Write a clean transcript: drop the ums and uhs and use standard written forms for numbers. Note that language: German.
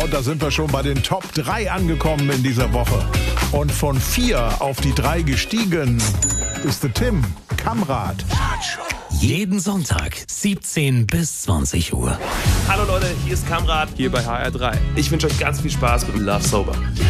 Und da sind wir schon bei den Top 3 angekommen in dieser Woche. Und von 4 auf die 3 gestiegen ist der Tim Kamrat. Jeden Sonntag 17 bis 20 Uhr. Hallo Leute, hier ist Kamrat, hier bei HR3. Ich wünsche euch ganz viel Spaß mit Love Sober.